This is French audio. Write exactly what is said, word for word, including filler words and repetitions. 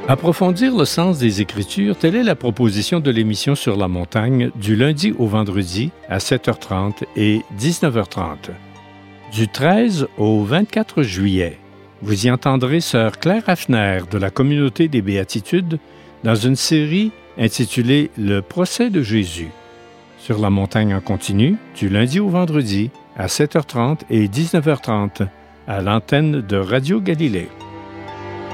Approfondir le sens des Écritures, telle est la proposition de l'émission Sur la montagne du lundi au vendredi à sept heures trente et dix-neuf heures trente. Du treize au vingt-quatre juillet, vous y entendrez Sœur Claire Hafner de la Communauté des Béatitudes dans une série intitulée Le procès de Jésus. Sur la montagne en continu, du lundi au vendredi à sept heures trente et dix-neuf heures trente à l'antenne de Radio Galilée.